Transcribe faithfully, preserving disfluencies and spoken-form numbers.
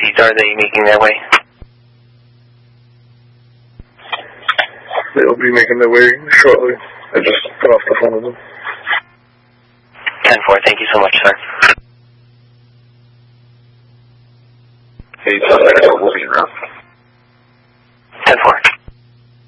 ladies are they making their way? They'll be making their way shortly. I just got off the phone with them. ten four, thank you so much, sir. Hey, suspect, we'll be around.